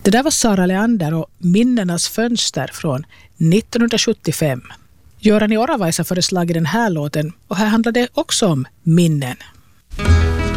Det där var Sara Leander och Minnenas fönster från 1975. Göran i Oravaisa föreslagit den här låten och här handlar det också om minnen.